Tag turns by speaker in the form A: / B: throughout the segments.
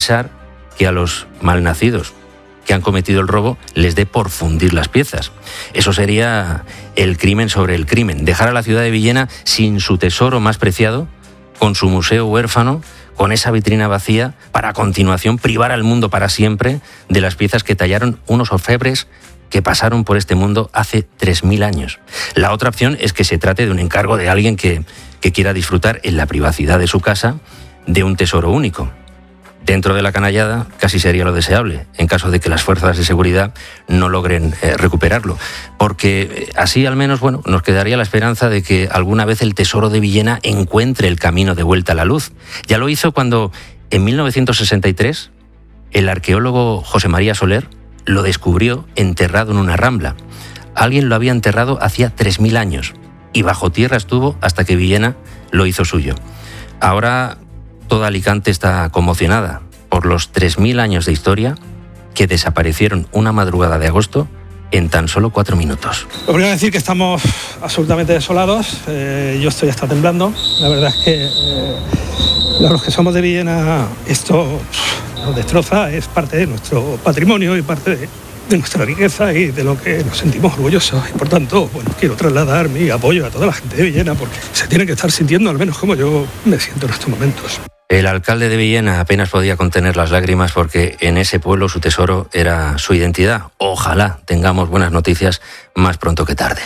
A: pensar que a los malnacidos que han cometido el robo les dé por fundir las piezas. Eso sería el crimen sobre el crimen. Dejar a la ciudad de Villena sin su tesoro más preciado, con su museo huérfano, con esa vitrina vacía, para a continuación privar al mundo para siempre de las piezas que tallaron unos orfebres que pasaron por este mundo hace 3.000 años. La otra opción es que se trate de un encargo de alguien que quiera disfrutar en la privacidad de su casa de un tesoro único. Dentro de la canallada casi sería lo deseable, en caso de que las fuerzas de seguridad no logren recuperarlo. Porque así al menos, nos quedaría la esperanza de que alguna vez el tesoro de Villena encuentre el camino de vuelta a la luz. Ya lo hizo cuando, en 1963, el arqueólogo José María Soler lo descubrió enterrado en una rambla. Alguien lo había enterrado hacía 3.000 años y bajo tierra estuvo hasta que Villena lo hizo suyo. Ahora toda Alicante está conmocionada por los 3.000 años de historia que desaparecieron una madrugada de agosto en tan solo 4 minutos.
B: Lo primero es decir que estamos absolutamente desolados. Yo estoy hasta temblando. La verdad es que los que somos de Villena, esto nos destroza, es parte de nuestro patrimonio y parte de nuestra riqueza y de lo que nos sentimos orgullosos. Y por tanto, quiero trasladar mi apoyo a toda la gente de Villena porque se tiene que estar sintiendo al menos como yo me siento en estos momentos.
A: El alcalde de Villena apenas podía contener las lágrimas porque en ese pueblo su tesoro era su identidad. Ojalá tengamos buenas noticias más pronto que tarde.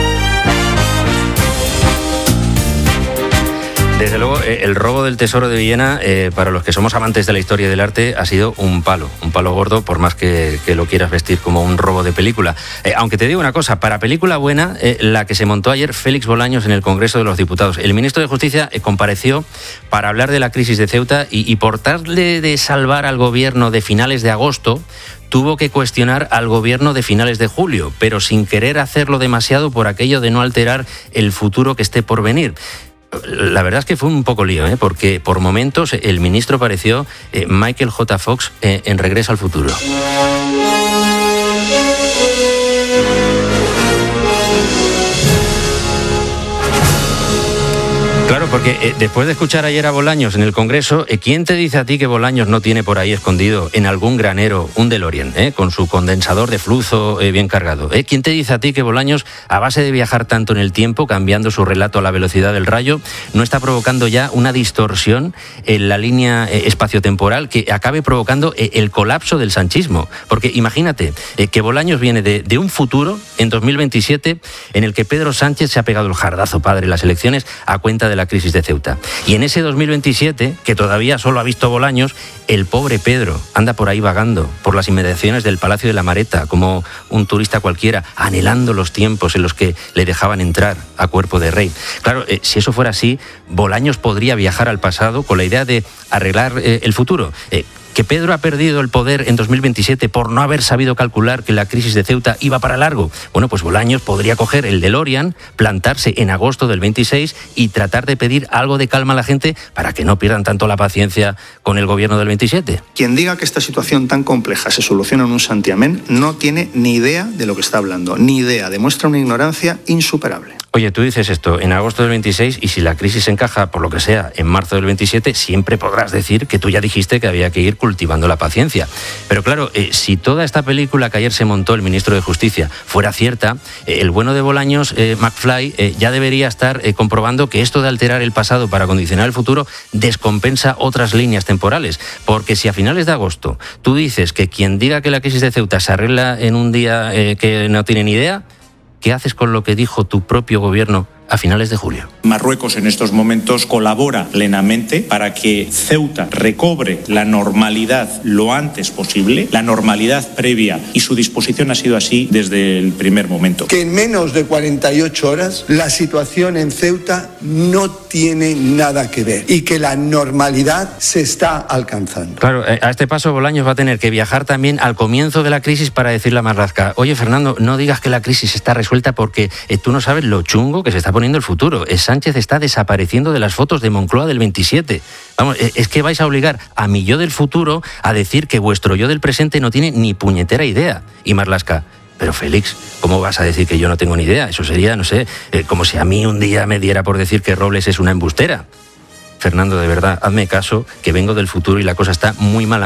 A: Desde luego, el robo del tesoro de Villena, para los que somos amantes de la historia y del arte, ha sido un palo gordo, por más que lo quieras vestir como un robo de película. Aunque te digo una cosa, para película buena, la que se montó ayer Félix Bolaños en el Congreso de los Diputados. El ministro de Justicia compareció para hablar de la crisis de Ceuta y por darle de salvar al gobierno de finales de agosto, tuvo que cuestionar al gobierno de finales de julio, pero sin querer hacerlo demasiado por aquello de no alterar el futuro que esté por venir. La verdad es que fue un poco lío, porque por momentos el ministro pareció Michael J. Fox en Regreso al Futuro. Claro, porque después de escuchar ayer a Bolaños en el Congreso, ¿quién te dice a ti que Bolaños no tiene por ahí escondido en algún granero un DeLorean, con su condensador de flujo bien cargado? ¿Quién te dice a ti que Bolaños, a base de viajar tanto en el tiempo, cambiando su relato a la velocidad del rayo, no está provocando ya una distorsión en la línea espaciotemporal que acabe provocando el colapso del sanchismo? Porque imagínate que Bolaños viene de un futuro, en 2027, en el que Pedro Sánchez se ha pegado el jardazo padre en las elecciones a cuenta de la crisis de Ceuta. Y en ese 2027, que todavía solo ha visto Bolaños, el pobre Pedro anda por ahí vagando por las inmediaciones del Palacio de la Mareta como un turista cualquiera, anhelando los tiempos en los que le dejaban entrar a cuerpo de rey. Claro, si eso fuera así, Bolaños podría viajar al pasado con la idea de arreglar el futuro. ¿Que Pedro ha perdido el poder en 2027 por no haber sabido calcular que la crisis de Ceuta iba para largo? Bueno, pues Bolaños podría coger el DeLorean, plantarse en agosto del 26 y tratar de pedir algo de calma a la gente para que no pierdan tanto la paciencia con el gobierno del 27.
C: Quien diga que esta situación tan compleja se soluciona en un santiamén no tiene ni idea de lo que está hablando, ni idea, demuestra una ignorancia insuperable.
A: Oye, tú dices esto en agosto del 26 y si la crisis encaja, por lo que sea, en marzo del 27, siempre podrás decir que tú ya dijiste que había que ir cultivando la paciencia. Pero claro, si toda esta película que ayer se montó el ministro de Justicia fuera cierta, el bueno de Bolaños, McFly, ya debería estar comprobando que esto de alterar el pasado para condicionar el futuro descompensa otras líneas temporales. Porque si a finales de agosto tú dices que quien diga que la crisis de Ceuta se arregla en un día que no tiene ni idea, ¿qué haces con lo que dijo tu propio gobierno a finales de julio?
D: Marruecos en estos momentos colabora plenamente para que Ceuta recobre la normalidad lo antes posible, la normalidad previa, y su disposición ha sido así desde el primer momento.
E: Que en menos de 48 horas la situación en Ceuta no tiene nada que ver y que la normalidad se está alcanzando.
A: Claro, a este paso Bolaños va a tener que viajar también al comienzo de la crisis para decirle a Marlaska: oye, Fernando, no digas que la crisis está resuelta porque tú no sabes lo chungo que se está poniendo el futuro. Sánchez está desapareciendo de las fotos de Moncloa del 27. Vamos, es que vais a obligar a mi yo del futuro a decir que vuestro yo del presente no tiene ni puñetera idea. Y Marlaska: pero Félix, ¿cómo vas a decir que yo no tengo ni idea? Eso sería, no sé, como si a mí un día me diera por decir que Robles es una embustera. Fernando, de verdad, hazme caso, que vengo del futuro y la cosa está muy mala.